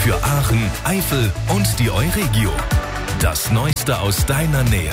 für Aachen, Eifel und die Euregio. Das Neueste aus deiner Nähe.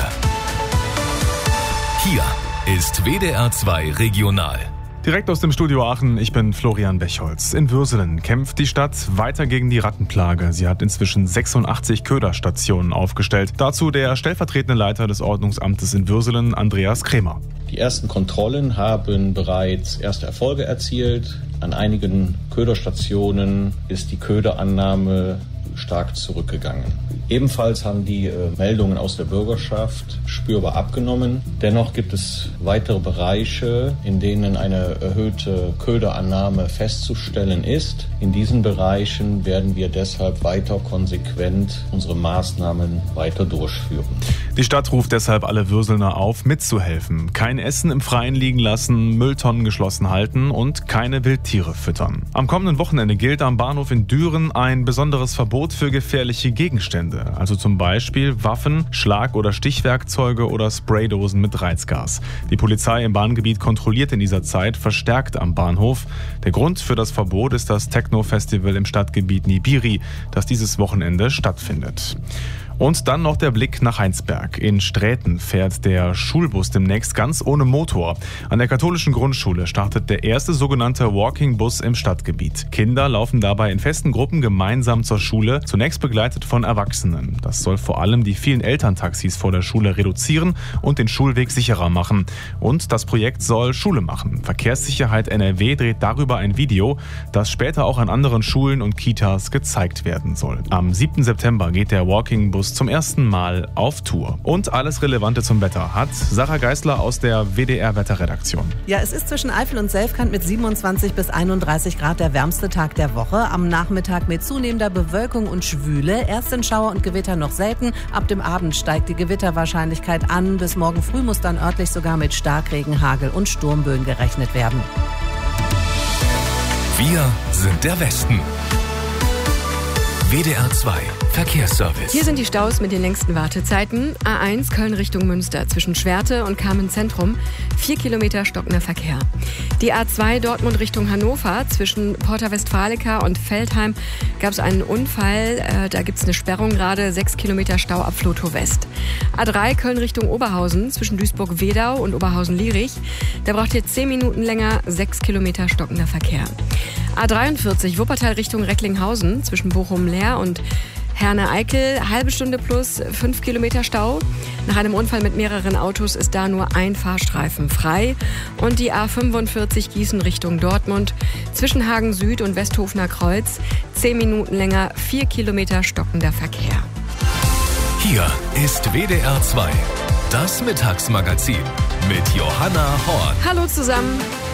Hier ist WDR 2 Regional. Direkt aus dem Studio Aachen, ich bin Florian Bechholz. In Würselen kämpft die Stadt weiter gegen die Rattenplage. Sie hat inzwischen 86 Köderstationen aufgestellt. Dazu der stellvertretende Leiter des Ordnungsamtes in Würselen, Andreas Krämer. Die ersten Kontrollen haben bereits erste Erfolge erzielt. An einigen Köderstationen ist die Köderannahme stark zurückgegangen. Ebenfalls haben die Meldungen aus der Bürgerschaft spürbar abgenommen. Dennoch gibt es weitere Bereiche, in denen eine erhöhte Köderannahme festzustellen ist. In diesen Bereichen werden wir deshalb weiter konsequent unsere Maßnahmen weiter durchführen. Die Stadt ruft deshalb alle Würselner auf, mitzuhelfen. Kein Essen im Freien liegen lassen, Mülltonnen geschlossen halten und keine Wildtiere füttern. Am kommenden Wochenende gilt am Bahnhof in Düren ein besonderes Verbot für gefährliche Gegenstände, also zum Beispiel Waffen, Schlag- oder Stichwerkzeuge oder Spraydosen mit Reizgas. Die Polizei im Bahngebiet kontrolliert in dieser Zeit verstärkt am Bahnhof. Der Grund für das Verbot ist das Techno-Festival im Stadtgebiet Nibiri, das dieses Wochenende stattfindet. Und dann noch der Blick nach Heinsberg. In Sträten fährt der Schulbus demnächst ganz ohne Motor. An der katholischen Grundschule startet der erste sogenannte Walking-Bus im Stadtgebiet. Kinder laufen dabei in festen Gruppen gemeinsam zur Schule, zunächst begleitet von Erwachsenen. Das soll vor allem die vielen Elterntaxis vor der Schule reduzieren und den Schulweg sicherer machen. Und das Projekt soll Schule machen. Verkehrssicherheit NRW dreht darüber ein Video, das später auch an anderen Schulen und Kitas gezeigt werden soll. Am 7. September geht der Walking-Bus zum ersten Mal auf Tour. Und alles Relevante zum Wetter hat Sarah Geisler aus der WDR-Wetterredaktion. Ja, es ist zwischen Eifel und Selfkant mit 27 bis 31 Grad der wärmste Tag der Woche. Am Nachmittag mit zunehmender Bewölkung und Schwüle. Erst sind Schauer und Gewitter noch selten. Ab dem Abend steigt die Gewitterwahrscheinlichkeit an. Bis morgen früh muss dann örtlich sogar mit Starkregen, Hagel und Sturmböen gerechnet werden. Wir sind der Westen. WDR 2 Verkehrsservice. Hier sind die Staus mit den längsten Wartezeiten. A1 Köln Richtung Münster zwischen Schwerte und Kamenz-Zentrum. 4 Kilometer stockender Verkehr. Die A2 Dortmund Richtung Hannover zwischen Porta Westfalica und Feldheim gab es einen Unfall. Da gibt es eine Sperrung gerade. 6 Kilometer Stau ab Flotow West. A3 Köln Richtung Oberhausen zwischen Duisburg-Wedau und Oberhausen-Lierich. Da braucht ihr 10 Minuten länger. 6 Kilometer stockender Verkehr. A43 Wuppertal Richtung Recklinghausen zwischen Bochum-Leer und Herne-Eickel, halbe Stunde plus 5 Kilometer Stau. Nach einem Unfall mit mehreren Autos ist da nur ein Fahrstreifen frei. Und die A45 Gießen Richtung Dortmund zwischen Hagen Süd und Westhofener Kreuz 10 Minuten länger, 4 Kilometer stockender Verkehr. Hier ist WDR 2, das Mittagsmagazin mit Johanna Horn. Hallo zusammen.